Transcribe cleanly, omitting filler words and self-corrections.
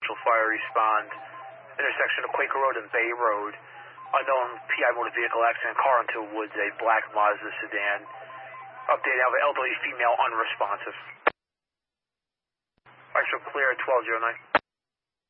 Fire respond. Intersection of Quaker Road and Bay Road. Unknown PI motor vehicle accident, car into woods, a black Mazda sedan. Update of elderly female unresponsive. Alright, so clear at 1209.